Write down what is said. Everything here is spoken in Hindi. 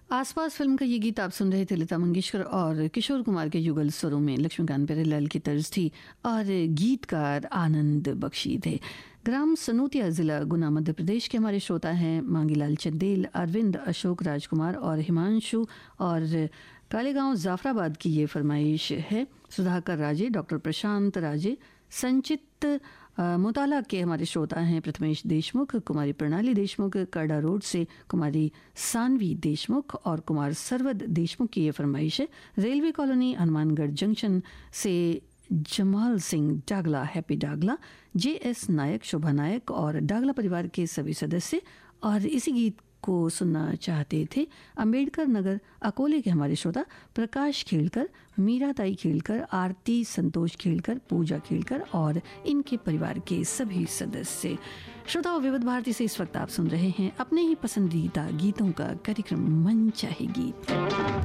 आसपास फिल्म का ये गीत आप सुन रहे थे लता मंगेशकर और किशोर कुमार के युगल स्वरों में। लक्ष्मीकांत प्यारेलाल की तर्ज थी और गीतकार आनंद बख्शी थे। ग्राम सनोतिया जिला गुना मध्य प्रदेश के हमारे श्रोता हैं मांगीलाल चंदेल, अरविंद, अशोक राजकुमार और हिमांशु। और कालेगांव जाफराबाद की ये फरमाइश है सुधाकर राजे, डॉक्टर प्रशांत राजे, संचित मोताला के हमारे श्रोता हैं प्रथमेश देशमुख, कुमारी प्रणाली देशमुख, करडा रोड से कुमारी सानवी देशमुख और कुमार सरवद देशमुख की ये फरमाइश है। रेलवे कॉलोनी हनुमानगढ़ जंक्शन से जमाल सिंह डागला, हैप्पी डागला, JS नायक, शोभा नायक और डागला परिवार के सभी सदस्य और इसी गीत को सुनना चाहते थे अंबेडकर नगर अकोले के हमारे श्रोता प्रकाश खेलकर, मीराताई खेलकर, आरती संतोष खेलकर, पूजा खेलकर और इनके परिवार के सभी सदस्य। श्रोताओं, विविध भारती से इस वक्त आप सुन रहे हैं अपने ही पसंदीदा गीतों का कार्यक्रम मन चाहे गीत।